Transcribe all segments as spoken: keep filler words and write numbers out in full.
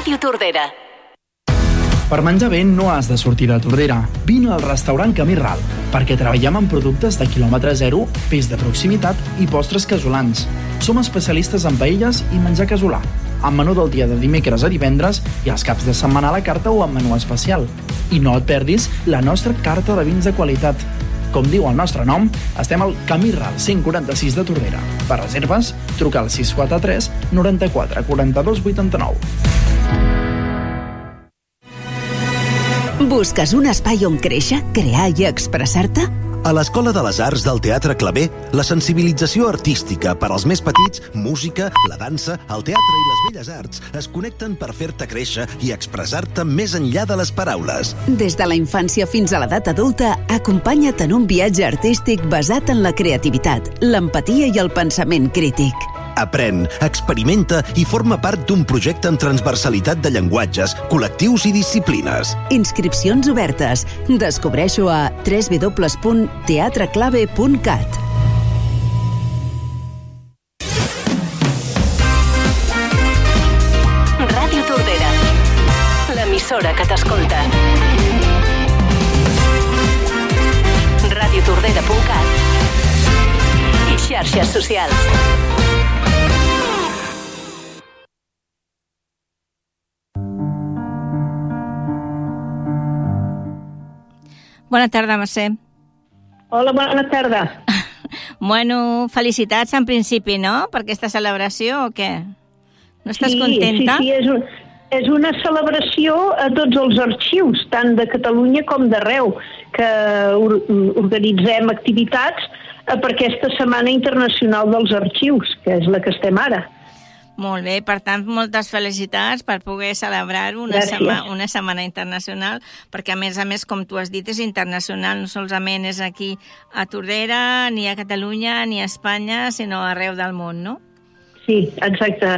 Ràdio Tordera. Per menjar bé no has de sortir de Tordera. Vine al restaurant Camí Ral, perquè treballem amb productes de quilòmetre zero, peix de proximitat i postres casolans. Som especialistes en paelles i menjar casolà, amb menú del dia de dimecres a divendres i els caps de setmana a la carta o amb menú especial. I no et perdis la nostra carta de vins de qualitat. Com diu el nostre nom, estem al Camí Ral cent quaranta-sis de Tordera. Per reserves, truca al sis quatre tres noranta-quatre quaranta-dos vuitanta-nou. Busques un espai on créixer, crear i expressar-te? A l'Escola de les Arts del Teatre Claver, la sensibilització artística per als més petits, música, la dansa, el teatre i les belles arts es connecten per fer-te créixer i expressar-te més enllà de les paraules. Des de la infància fins a l'edat adulta, acompanya't en un viatge artístic basat en la creativitat, l'empatia i el pensament crític. Aprèn, experimenta i forma part d'un projecte amb transversalitat de llenguatges, col·lectius i disciplines. Inscripcions obertes. Descobreixo a w w w punt teatre clave punt cat. Ràdio Tordera, l'emissora que t'escolta. ràdio tordera punt cat i xarxes socials. Bona tarda, Mercè. Hola, bona tarda. Bueno, felicitats en principi, no?, per aquesta celebració o què? No estàs sí, contenta? Sí, sí, és, un, és una celebració a tots els arxius, tant de Catalunya com d'arreu, que or, organitzem activitats per aquesta Setmana Internacional dels Arxius, que és la que estem ara. Molt bé, per tant, moltes felicitats per poder celebrar una, sema, una setmana internacional, perquè a més a més, com tu has dit, és internacional, no solament és aquí a Tordera, ni a Catalunya, ni a Espanya, sinó arreu del món, no? Sí, exacte.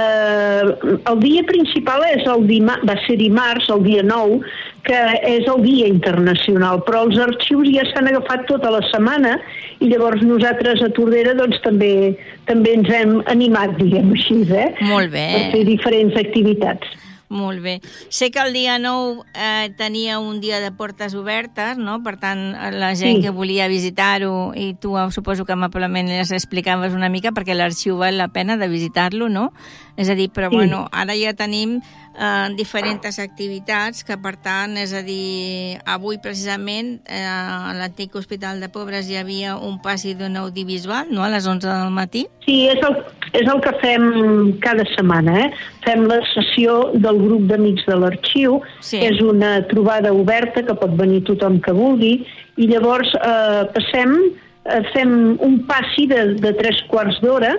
Uh, el dia principal és el dima- va ser dimarts, el dia nou, que és el dia internacional, però els arxius ja s'han agafat tota la setmana i llavors nosaltres a Tordera doncs també, també ens hem animat, diguem així, eh? Molt bé. Per fer diferents activitats. Molt bé. Sé que el dia nou eh, tenia un dia de portes obertes, no? Per tant, la gent sí. que volia visitar-ho, i tu suposo que amablement les explicaves una mica, perquè l'arxiu val la pena de visitar-lo, no? És a dir, però sí. bueno, ara ja tenim eh, diferents activitats que, per tant, és a dir, avui precisament eh, a l'antic Hospital de Pobres hi havia un passi d'un audiovisual, no?, a les onze del matí. Sí, és el, és el que fem cada setmana, eh? Fem la sessió del grup d'amics de l'arxiu, sí. és una trobada oberta que pot venir tothom que vulgui, i llavors eh, passem, eh, fem un passi de, de tres quarts d'hora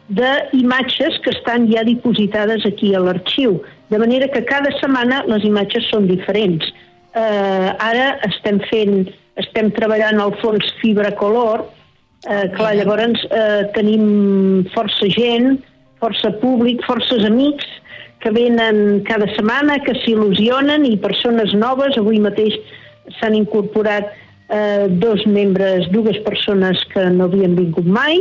d'imatges que estan ja dipositades aquí a l'arxiu, de manera que cada setmana les imatges són diferents. Eh, ara estem fent, estem treballant al fons fibra color, eh, clar, llavors eh, tenim força gent, força públic, forces amics que venen cada setmana, que s'il·lusionen, i persones noves. Avui mateix s'han incorporat eh, dos membres, dues persones que no havien vingut mai,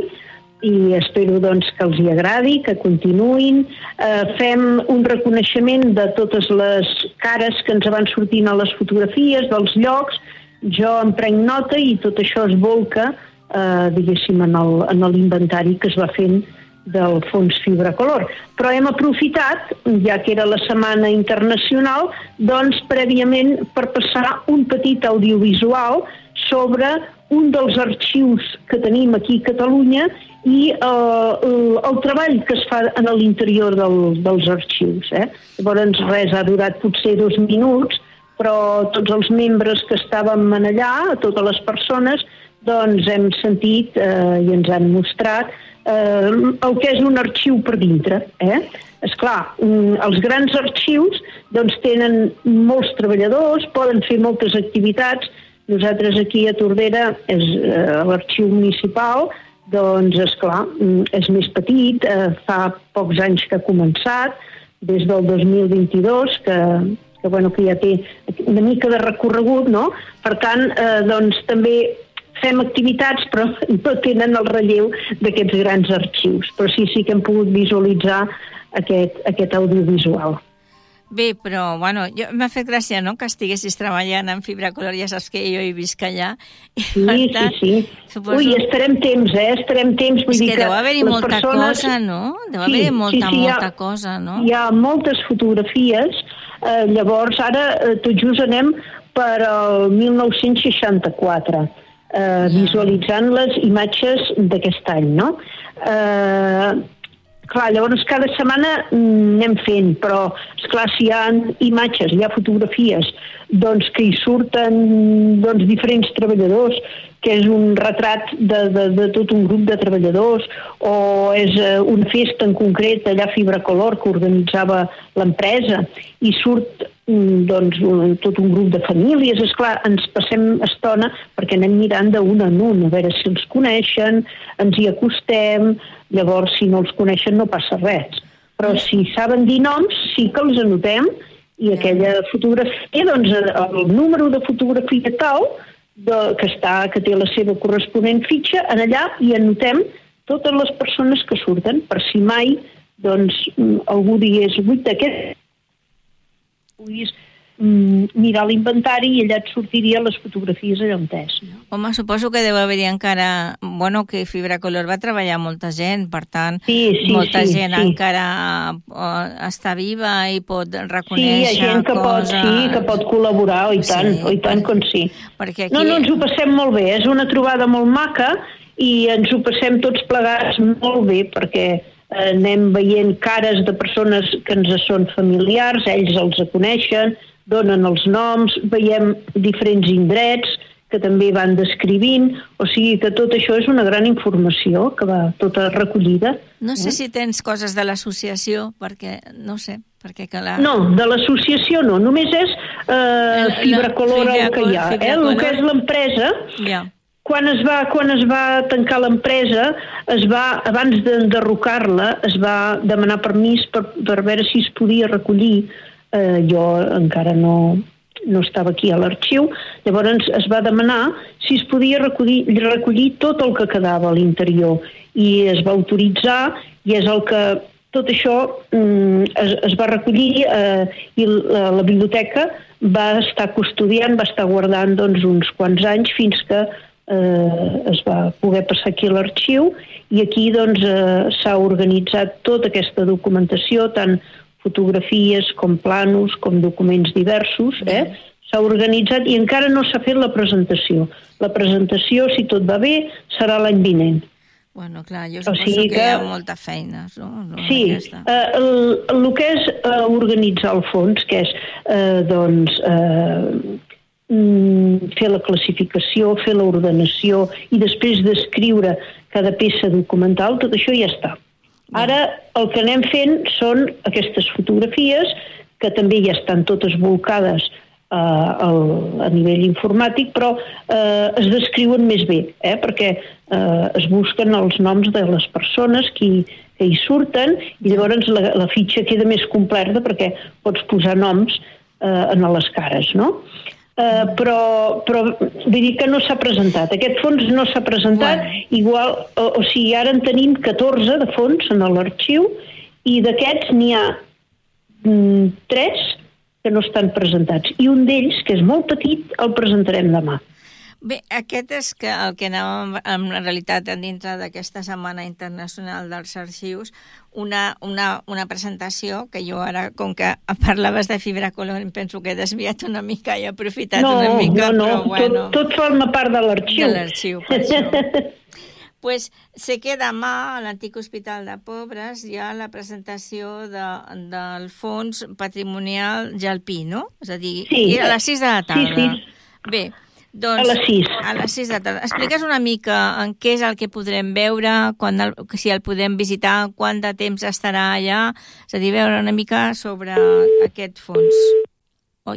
i espero doncs, que els hi agradi, que continuïn. Eh, fem un reconeixement de totes les cares que ens van sortint a les fotografies, dels llocs. Jo em prenc nota i tot això es volca, eh, diguéssim, en el, en l'inventari que es va fent del fons fibra color. Però hem aprofitat, ja que era la Setmana Internacional, doncs prèviament per passar un petit audiovisual sobre un dels arxius que tenim aquí a Catalunya i eh, el, el treball que es fa en l'interior del, dels arxius. Eh? Llavors res, ha durat potser dos minuts, però tots els membres que estàvem allà, totes les persones, doncs hem sentit eh, i ens han mostrat eh, el que és un arxiu per dintre. Eh? Esclar, els grans arxius doncs, tenen molts treballadors, poden fer moltes activitats. Nosaltres aquí a Tordera, és eh, l'arxiu municipal, doncs, esclar, és més petit, eh, fa pocs anys que ha començat, des del dos mil vint-i-dos, que, que, bueno, que ja té una mica de recorregut, no? Per tant, eh, doncs, també fem activitats, però no tenen el relleu d'aquests grans arxius. Però sí, sí que hem pogut visualitzar aquest, aquest audiovisual. Bé, però, bueno, jo, m'ha fet gràcia, no?, que estiguessis treballant en fibra color, ja saps que jo he visc allà. Sí, tant, sí, sí. Suposo... Ui, estarem temps, eh? Estarem temps. Vull És que, dir que deu haver-hi molta persones... cosa, no? Deu haver-hi sí, molta, sí, sí, molta ha, cosa, no? Hi ha moltes fotografies, eh, llavors ara eh, tot just anem per el mil nou-cents seixanta-quatre, eh, ja. visualitzant les imatges d'aquest any, no? Eh... Clar, llavors cada setmana anem fent, però, esclar, si hi ha imatges, hi ha fotografies, doncs que hi surten doncs, diferents treballadors, que és un retrat de, de, de tot un grup de treballadors, o és una festa en concret, allà a Fibra Color, que organitzava l'empresa, i surt doncs, un, tot un grup de famílies. Esclar, ens passem estona perquè anem mirant d'un en un, a veure si els coneixen, ens hi acostem, llavors si no els coneixen no passa res. Però si saben dir noms, sí que els anotem, i aquella fotografia, doncs el número de fotografia tal, de, que, està, que té la seva corresponent fitxa, en allà hi anotem totes les persones que surten, per si mai doncs, algú digués, vull d'aquest, puguis mirar l'inventari i allà et sortiria les fotografies allà on és. Home, suposo que deu haver-hi encara... Bueno, que Fibra Color va treballar molta gent, per tant, sí, sí, molta sí, gent sí. encara uh, està viva i pot reconèixer sí, hi ha gent que coses... Pot, sí, que pot col·laborar, o i tant, sí, o i tant com sí. Perquè aquí... No, no, ens ho passem molt bé, és una trobada molt maca i ens ho passem tots plegats molt bé, perquè anem veient cares de persones que ens són familiars, ells els coneixen, donen els noms, veiem diferents indrets que també van descrivint, o sigui que tot això és una gran informació que va tota recollida. No sé eh? si tens coses de l'associació, perquè, no sé, perquè que la... No, de l'associació no, només és eh, Fibra Color el que hi ha. Eh? El que és l'empresa, ja. quan, es va, quan es va tancar l'empresa, es va, abans d'enderrocar-la, es va demanar permís per, per veure si es podia recollir. Eh, jo encara no, no estava aquí a l'arxiu, llavors es va demanar si es podia recollir, recollir tot el que quedava a l'interior i es va autoritzar i és el que tot això mm, es, es va recollir eh, i la, la biblioteca va estar custodiant, va estar guardant doncs, uns quants anys fins que eh, es va poder passar aquí a l'arxiu i aquí doncs, eh, s'ha organitzat tota aquesta documentació, tant fotografies, com planos, com documents diversos, eh? S'ha organitzat i encara no s'ha fet la presentació. La presentació, si tot va bé, serà l'any vinent. Bueno, clar, jo suposo o sigui que, que hi ha molta feina, no? no sí, eh, el, el que és eh, organitzar el fons, que és, eh, doncs, eh, fer la classificació, fer l'ordenació i després descriure cada peça documental, tot això ja està. Ara el que anem fent són aquestes fotografies que també ja estan totes volcades eh, al, a nivell informàtic, però eh, es descriuen més bé, eh, perquè eh, es busquen els noms de les persones que hi, que hi surten i llavors la, la fitxa queda més completa perquè pots posar noms eh, en les cares, no? Uh, però, però vull dir que no s'ha presentat. Aquest fons no s'ha presentat, bueno. igual, o, o sigui, ara en tenim catorze de fons en l'arxiu i d'aquests n'hi ha mm, tres que no estan presentats i un d'ells, que és molt petit, el presentarem demà. Bé, aquest és que el que anàvem en realitat dintre d'aquesta Setmana Internacional dels Arxius, una, una, una presentació que jo ara, com que parlaves de Fibra Color, em penso que he desviat una mica i he aprofitat no, una mica, no, no. però bueno... Tot, tot forma part de l'arxiu. De l'arxiu, per això. Pues sé que demà a l'Antic Hospital de Pobres hi ha la presentació de, del Fons Patrimonial Jalpí, no? És a dir, sí, a les sis de la tarda. Sí, sí. Bé, doncs, a les sis. A les sis de la tarda. Expliques una mica en què és el que podrem veure, quan el, si el podem visitar, quant de temps estarà allà, és a dir, veure una mica sobre aquest fons. Oi,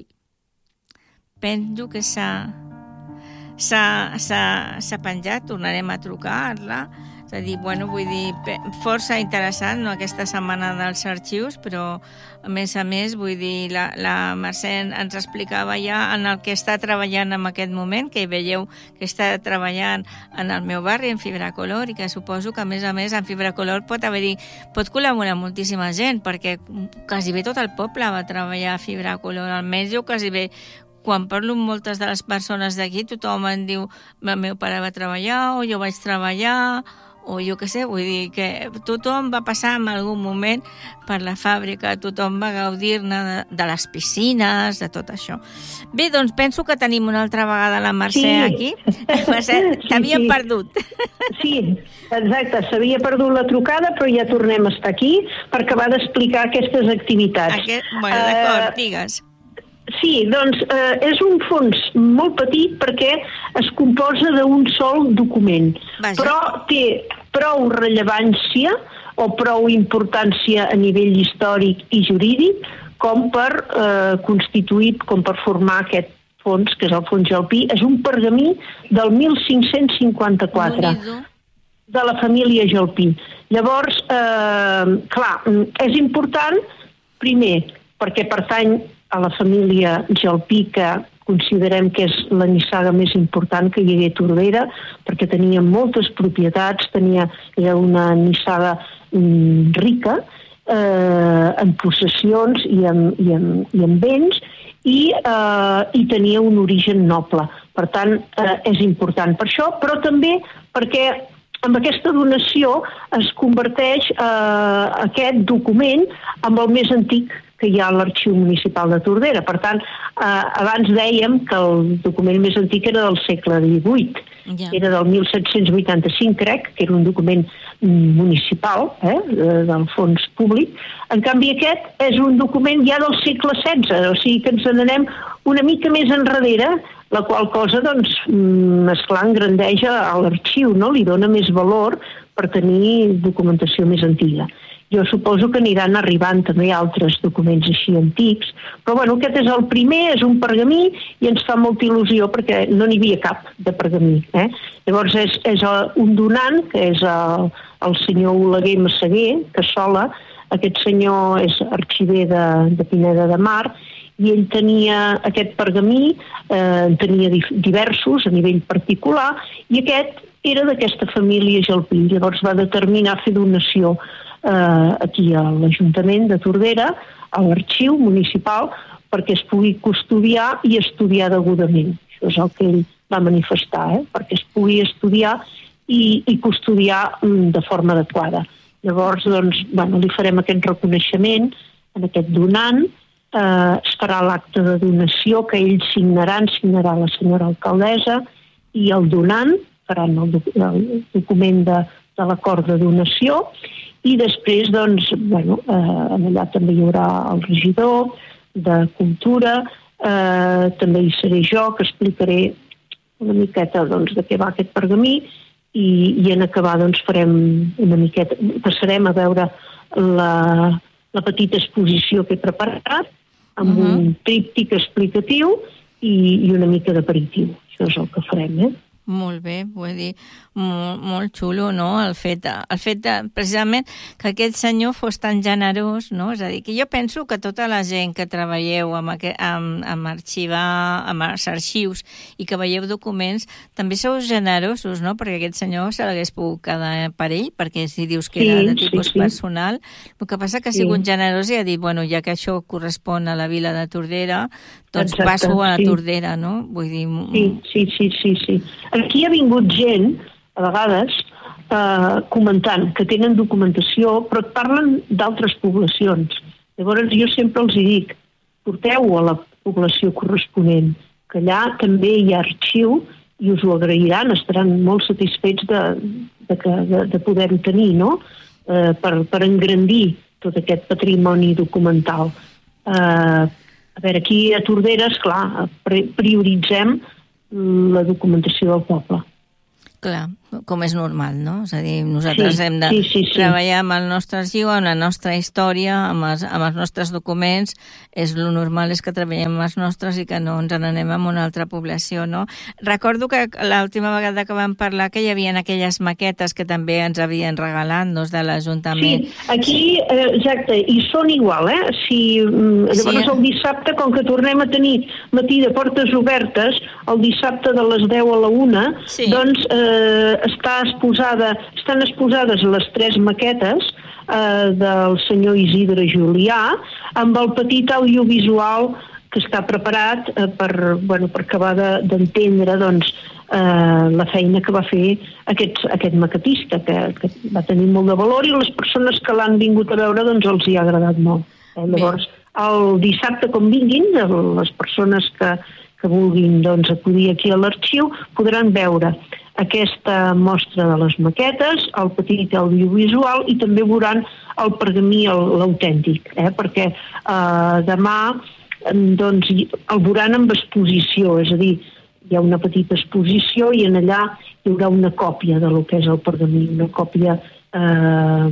penso que s'ha... S'ha penjat, tornarem a trucar-la. És a dir, bueno, vull dir, força interessant, no?, aquesta setmana dels arxius, però a més a més, vull dir, la, la Mercè ens explicava ja en el que està treballant en aquest moment, que veieu que està treballant en el meu barri, en Fibracolor, i que suposo que a més a més en Fibracolor pot haver-hi, pot col·laborar moltíssima gent, perquè quasi bé tot el poble va treballar a Fibracolor, almenys jo quasi bé, quan parlo amb moltes de les persones d'aquí, tothom em diu, el meu pare va treballar, o jo vaig treballar, o jo què sé, vull dir que tothom va passar en algun moment per la fàbrica, tothom va gaudir-ne de, de les piscines, de tot això. Bé, doncs penso que tenim una altra vegada la Mercè sí. aquí. Mercè, t'havia sí, sí. perdut. Sí, exacte, s'havia perdut la trucada, però ja tornem a estar aquí per acabar d'explicar aquestes activitats. Aquest... Bueno, d'acord, uh, digues. Sí, doncs eh, és un fons molt petit perquè es composa d'un sol document, Vaja. però té prou rellevància o prou importància a nivell històric i jurídic com per eh, constituir, com per formar aquest fons, que és el fons Jalpí. És un pergamí del mil cinc-cents cinquanta-quatre de la família Jalpí. Llavors, eh, clar, és important, primer, perquè pertany a la família Jalpí, que considerem que és la nissaga més important que hi hagué a Tordera, perquè tenia moltes propietats, tenia, era una nissaga mm, rica, eh, en possessions i en, i en, i en béns, i, eh, i tenia un origen noble. Per tant, eh, és important per això, però també perquè amb aquesta donació es converteix eh, aquest document en el més antic que hi ha a l'Arxiu Municipal de Tordera. Per tant, eh, abans dèiem que el document més antic era del segle divuit. Ja. Era del mil set-cents vuitanta-cinc, crec, que era un document municipal, eh, del fons públic. En canvi, aquest és un document ja del segle setze, o sigui que ens n'anem una mica més enrere, la qual cosa, doncs, esclar, engrandeix a l'arxiu, no? Li dona més valor per tenir documentació més antiga. Jo suposo que aniran arribant també altres documents així antics, però bueno, aquest és el primer, és un pergamí i ens fa molta il·lusió perquè no n'hi havia cap de pergamí. Eh? Llavors és, és un donant, que és el, el senyor Oleguer Massaguer, que sola, aquest senyor és arxiver de, de Pineda de Mar, i ell tenia aquest pergamí, eh, tenia diversos a nivell particular, i aquest era d'aquesta família Jalpí. Llavors va determinar fer donació eh, aquí a l'Ajuntament de Tordera, a l'Arxiu Municipal, perquè es pugui custodiar i estudiar degudament. Això és el que ell va manifestar, eh? Perquè es pugui estudiar i, i custodiar de forma adequada. Llavors, doncs, bueno, li farem aquest reconeixement en aquest donant. Eh, es farà l'acte de donació que ells signaran, signarà la senyora alcaldessa, i el donant faran el, doc el document de, de l'acord de donació, i després, doncs, bueno, eh, allà també hi haurà el regidor de Cultura, eh, també hi seré jo, que explicaré una miqueta, doncs, de què va aquest pergamí, i, i en acabar, doncs, farem una miqueta, passarem a veure la, la petita exposició que he preparat, amb uh-huh. un tríptic explicatiu i, i una mica d'aperitiu. Això és el que farem, eh? Molt bé, vull dir, molt, molt xulo, no?, el fet, el fet de, precisament, que aquest senyor fos tan generós, no?, és a dir, que jo penso que tota la gent que treballeu amb, aquest, amb, amb arxivar, amb els arxius i que veieu documents, també sou generosos, no?, perquè aquest senyor se l'hagués pogut quedar per ell, perquè si dius que era sí, de tipus sí, sí. personal, el que passa que ha sigut sí. generós i ha dit, bueno, ja que això correspon a la vila de Tordera, doncs Exacte, passo a la sí. Tordera, no?, vull dir... Sí, sí, sí, sí, sí. Aquí ha vingut gent, a vegades, eh, comentant que tenen documentació, però et parlen d'altres poblacions. Llavors jo sempre els hi dic, porteu-ho a la població corresponent, que allà també hi ha arxiu i us ho agrairan, estaran molt satisfets de, de, de, de poder-ho tenir, no?, eh, per, per engrandir tot aquest patrimoni documental. Eh, a veure, aquí a Tordera, esclar, prioritzem la documentació del poble. Clar, com és normal, no? És a dir, nosaltres sí, hem de sí, sí, sí. treballar amb el nostre arxiu, amb la nostra història, amb els, amb els nostres documents. És lo normal és que treballem amb els nostres i que no ens n'anem a una altra població, no? Recordo que l'última vegada que vam parlar que hi havia aquelles maquetes que també ens havien regalat, no?, de l'Ajuntament. Sí, aquí, eh, exacte, i són igual, eh? Si, llavors sí. El dissabte, com que tornem a tenir matí de portes obertes, el dissabte de les deu a la una, sí. doncs eh, està exposada, estan exposades les tres maquetes eh, del senyor Isidre Julià, amb el petit audiovisual que està preparat eh, per, bueno, per acabar d'entendre doncs, eh, la feina que va fer aquest, aquest maquetista, que, que va tenir molt de valor, i les persones que l'han vingut a veure doncs, els hi ha agradat molt. Eh? Llavors, el dissabte, com vinguin, les persones que, que vulguin doncs, acudir aquí a l'arxiu podran veure aquesta mostra de les maquetes, el petit audiovisual, i també veuran el pergamí, l'autèntic, eh? perquè eh, demà doncs, el veuran amb exposició, és a dir, hi ha una petita exposició i en allà hi haurà una còpia de lo que és el pergamí, una còpia eh,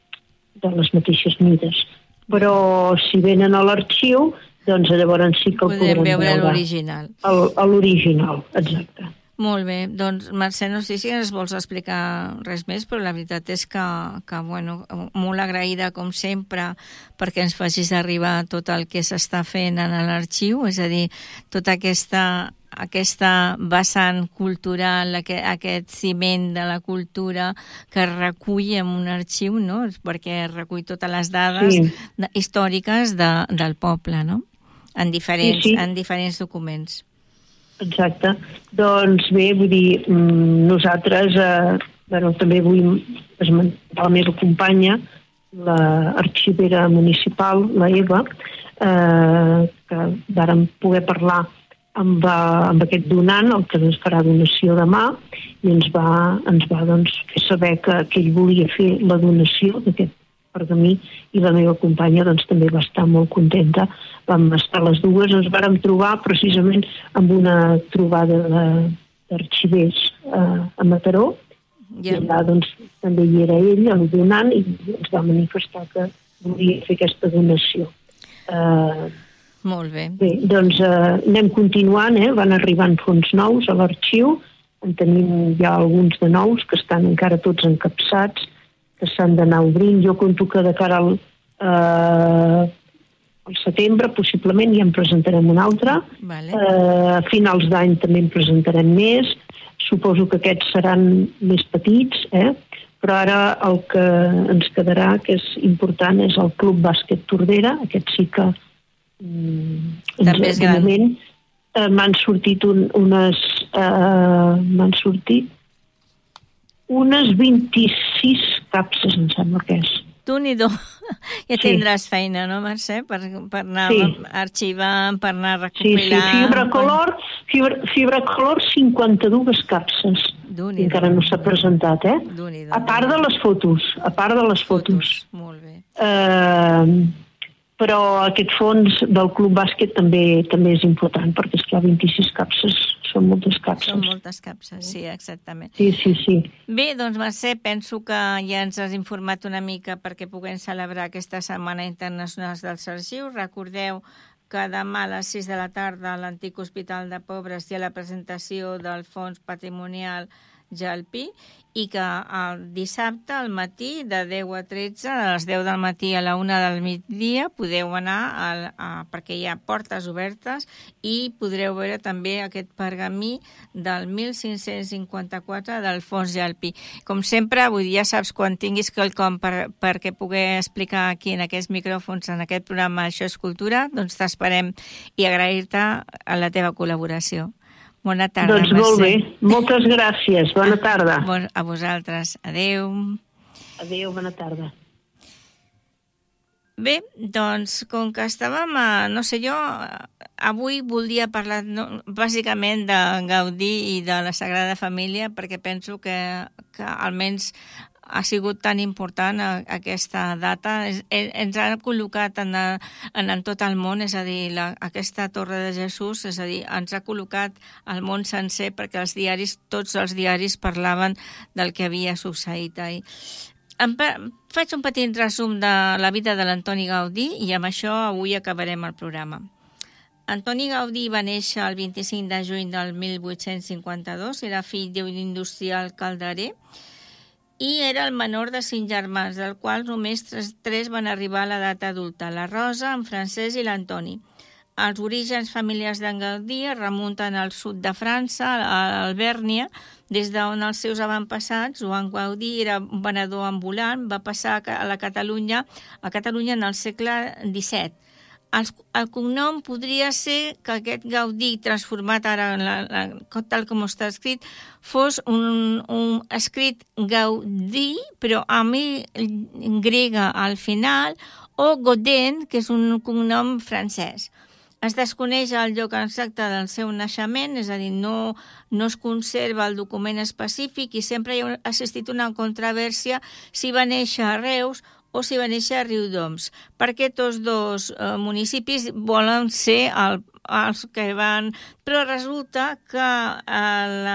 de les mateixes mides. Però si venen a l'arxiu, doncs llavors sí que el podrem veure. Podrem veure l'original. L'original, exacte. Molt bé, doncs Mercè, no sé si ens vols explicar res més, però la veritat és que, que bueno, molt agraïda com sempre perquè ens facis arribar tot el que s'està fent en l'arxiu, és a dir, tota aquesta, aquesta vessant cultural, aquest, aquest ciment de la cultura que es recull en un arxiu, no?, perquè recull totes les dades sí. de, històriques de, del poble, no?, en diferents, sí, sí. en diferents documents. Exacte. Doncs bé, vull dir, nosaltres eh, bueno, també vull esmentar la meva companya, l'arxivera municipal, la Eva, eh, que vàrem poder parlar amb, amb aquest donant, el que ens farà donació demà, i ens va, ens va doncs, fer saber que, que ell volia fer la donació d'aquest pergamí, i la meva companya doncs, també va estar molt contenta. Vam estar les dues, ens vàrem trobar precisament amb una trobada d'arxivers eh, a Mataró, yeah. i allà doncs, també hi era ell, el donant, i ens va manifestar que volia fer aquesta donació. Eh, Molt bé. Bé, doncs eh, anem continuant, eh? Van arribant fons nous a l'arxiu, en tenim ja alguns de nous que estan encara tots encapçats, que s'han d'anar obrint. Jo conto que de cara al, eh, al setembre possiblement ja en presentarem un altre. Vale. Eh, a finals d'any també en presentarem més. Suposo que aquests seran més petits, eh? Però ara el que ens quedarà, que és important, és el Club Bàsquet Tordera. Aquest sí que mm, també és gran. Moment eh, m'han sortit un, unes eh, m'han sortit unes vint-i-sis capses, em sembla que és. Tu-n'hi-do. Ja tindràs sí. feina, no, Mercè? Per, per anar sí. arxivant, per anar recopilant... Sí, sí, fibra color, fibra, fibra color cinquanta-dues capses. Encara no s'ha presentat, eh? A part de les fotos, a part de les fotos. fotos. Molt bé. Eh, però aquest fons del Club Bàsquet també també és important, perquè, esclar, vint-i-sis capses són moltes capses. Són moltes capses, sí, exactament. Sí, sí, sí. Bé, doncs, Mercè, penso que ja ens has informat una mica perquè puguem celebrar aquesta Setmana Internacional dels Arxius. Recordeu que demà a les sis de la tarda a l'Antic Hospital de Pobres hi ha la presentació del Fons Patrimonial Jalpi, i que el dissabte al matí de deu a tretze, a les deu del matí a la una del migdia, podeu anar a, a, perquè hi ha portes obertes, i podreu veure també aquest pergamí del mil cinc-cents cinquanta-quatre del Fons Jalpi. Com sempre, vull dir, ja saps, quan tinguis quelcom per, perquè poder explicar aquí en aquests micròfons, en aquest programa Això és Cultura, doncs t'esperem i agrair-te a la teva col·laboració. Bona tarda, doncs molt bé. Moltes gràcies. Bona tarda. A vosaltres. Adéu. Adéu, bona tarda. Bé, doncs, com que estàvem a... No sé, jo avui volia parlar no, bàsicament de Gaudí i de la Sagrada Família, perquè penso que, que almenys ha sigut tan important aquesta data. Ens ha col·locat en, en, en tot el món, és a dir, la, aquesta Torre de Jesús, és a dir, ens ha col·locat al món sencer perquè els diaris, tots els diaris parlaven del que havia succeït ahir. Em faig un petit resum de la vida de l'Antoni Gaudí i amb això avui acabarem el programa. Antoni Gaudí va néixer el vint-i-cinc de juny del mil vuit-cents cinquanta-dos, era fill d'un industrial calderer i era el menor de cinc germans, del qual només tres, tres van arribar a l'edat adulta, la Rosa, en Francesc i l'Antoni. Els orígens familiars d'en Gaudí es remunten al sud de França, a Albèrnia, des d'on els seus avantpassats, Joan Gaudí era un venedor ambulant, va passar a la Catalunya, a Catalunya en el segle disset. El, el cognom podria ser que aquest Gaudí, transformat ara en la, la, tal com està escrit, fos un, un escrit Gaudí, però amb grega al final, o Godin, que és un cognom francès. Es desconeix el lloc exacte del seu naixement, és a dir, no, no es conserva el document específic i sempre hi ha assistit una controvèrsia si va néixer a Reus o si va néixer a Riudoms, perquè tots dos eh, municipis volen ser el, els que van... Però resulta que el,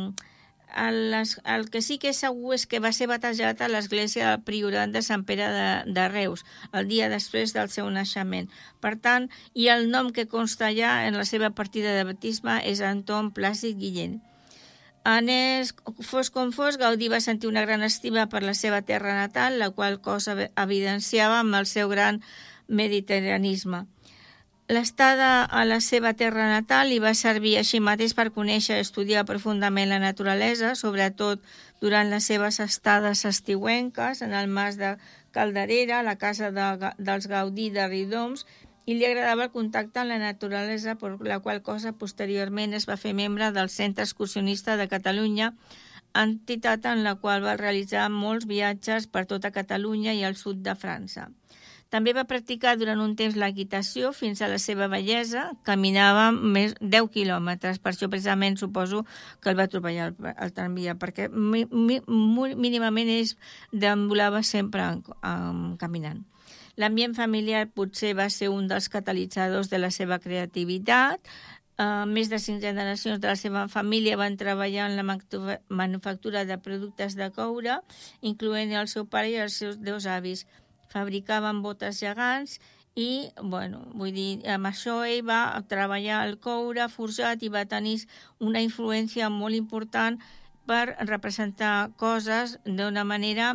el, el que sí que és segur és que va ser batejat a l'església del Priorat de Sant Pere de, de Reus, el dia després del seu naixement. Per tant, i el nom que consta ja en la seva partida de baptisme és Anton Plàcid Guillén. Anés, fos com fos, Gaudí va sentir una gran estima per la seva terra natal, la qual cosa evidenciava amb el seu gran mediterranisme. L'estada a la seva terra natal li va servir així mateix per conèixer i estudiar profundament la naturalesa, sobretot durant les seves estades estiuenques en el mas de Calderera, la casa de, dels Gaudí de Riudoms, i li agradava el contacte amb la naturalesa, per la qual cosa posteriorment es va fer membre del Centre Excursionista de Catalunya, entitat en la qual va realitzar molts viatges per tota Catalunya i al sud de França. També va practicar durant un temps l'equitació fins a la seva vellesa, caminava més deu quilòmetres, per això precisament suposo que el va atropellar el, el tramvia, perquè mi, mi, mínimament ell deambulava sempre en, en, caminant. L'ambient familiar potser va ser un dels catalitzadors de la seva creativitat. Uh, més de cinc generacions de la seva família van treballar en la manufactura de productes de coure, incloent el seu pare i els seus dos avis. Fabricaven botes gegants i, bueno, vull dir, amb això ell va treballar el coure forjat i va tenir una influència molt important per representar coses d'una manera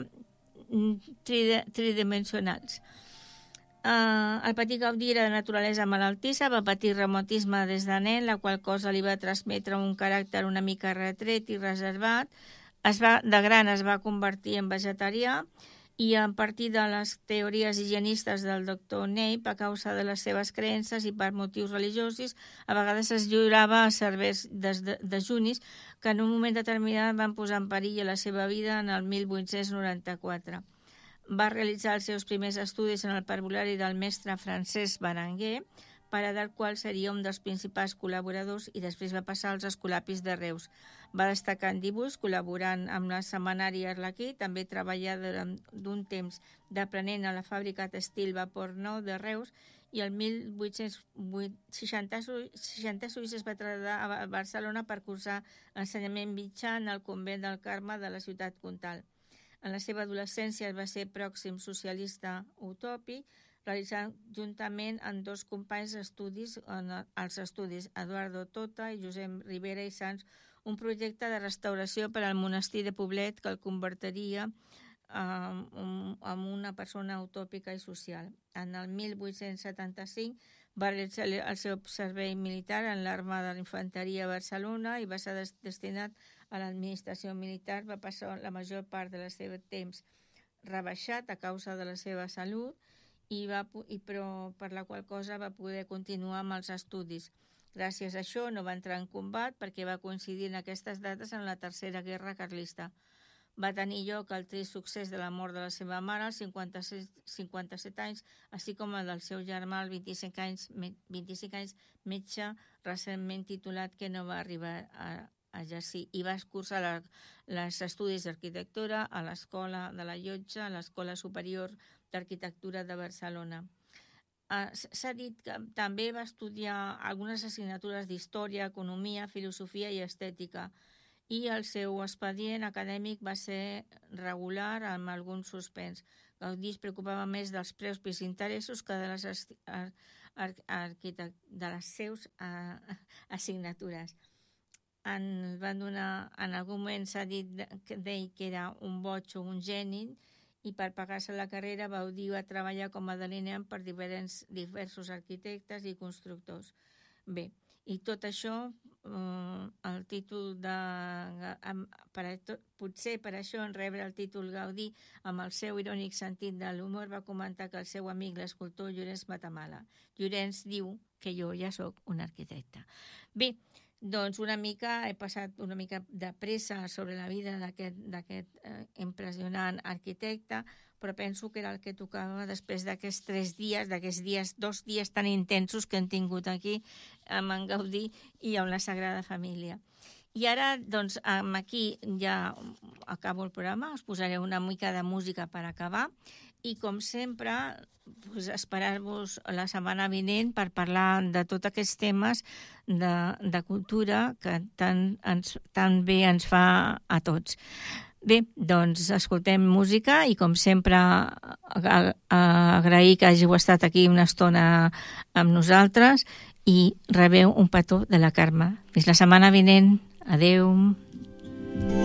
tridimensionals. Uh, el petit Gaudí era de naturalesa malaltissa, va patir reumatisme des de nen, la qual cosa li va transmetre un caràcter una mica retret i reservat. Es va, de gran es va convertir en vegetarià i a partir de les teories higienistes del doctor Neip, a causa de les seves creences i per motius religiosos, a vegades es lliurava a serveis dejunis que en un moment determinat van posar en perill la seva vida en el mil vuit-cents noranta-quatre. Va realitzar els seus primers estudis en el parvulari del mestre Francesc Berenguer, pare del qual seria un dels principals col·laboradors, i després va passar als escolapis de Reus. Va destacar en dibuix, col·laborant amb la setmanari Arlequí, també treballà durant d'un temps d'aprenent a la fàbrica Textil Vapor Nou de Reus, i el mil vuit-cents seixanta-sis es va traslladar a Barcelona per cursar ensenyament mitjà en el convent del Carme de la ciutat comtal. En la seva adolescència va ser pròxim socialista utòpic, realitzant juntament amb dos companys estudis, en els estudis Eduardo Tota i Josep Ribera i Sans, un projecte de restauració per al monestir de Poblet que el convertiria eh, en una persona utòpica i social. En el mil vuit-cents setanta-cinc va realitzar el seu servei militar en l'Armada d'Infanteria a Barcelona i va ser destinat a l'administració militar. Va passar la major part del seu temps rebaixat a causa de la seva salut, i va, i però per la qual cosa va poder continuar amb els estudis. Gràcies a això no va entrar en combat perquè va coincidir en aquestes dates en la Tercera Guerra Carlista. Va tenir lloc el trist succés de la mort de la seva mare als cinquanta-set anys, així com el del seu germà als vint-i-cinc anys, vint-i-cinc anys, metge recentment titulat, que no va arribar a, exercir. I va cursar els estudis d'arquitectura a l'Escola de la Llotja, a l'Escola Superior d'Arquitectura de Barcelona. S'ha dit que també va estudiar algunes assignatures d'història, economia, filosofia i estètica, i el seu expedient acadèmic va ser regular amb algun suspens. Gaudí es preocupava més dels preus i interessos que de les, de les seus assignatures. En, van donar, en algun moment s'ha dit d'ell que era un boig o un geni, i per pagar-se la carrera Gaudí va treballar com a delineant per diversos, diversos arquitectes i constructors. Bé, i tot això, eh, el títol de... Per a tot, potser per això en rebre el títol Gaudí, amb el seu irònic sentit de l'humor, va comentar que el seu amic, l'escultor Llorenç Matamala. Llorenç diu que jo ja sóc un arquitecte. Bé, doncs una mica, he passat una mica de pressa sobre la vida d'aquest eh, impressionant arquitecte, però penso que era el que tocava després d'aquests tres dies, d'aquests dies, dos dies tan intensos que hem tingut aquí amb en Gaudí i amb la Sagrada Família. I ara, doncs, aquí ja acabo el programa, us posaré una mica de música per acabar i, com sempre, pues, esperar-vos la setmana vinent per parlar de tots aquests temes de, de cultura que tan, ens, tan bé ens fa a tots. Bé, doncs escoltem música i, com sempre, agrair que hàgiu estat aquí una estona amb nosaltres i rebeu un petó de la Carme. Fins la setmana vinent. Adeu.